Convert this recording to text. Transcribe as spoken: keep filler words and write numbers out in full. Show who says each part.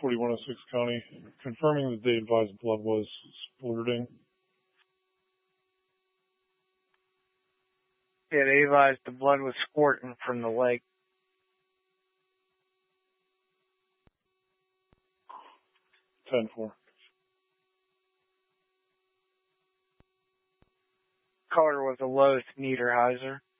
Speaker 1: forty-one oh six County, confirming that they advised blood was splurting.
Speaker 2: Yeah, they advised the blood was squirting from the leg.
Speaker 1: ten four.
Speaker 2: Color was a Lowe's Niederhauser.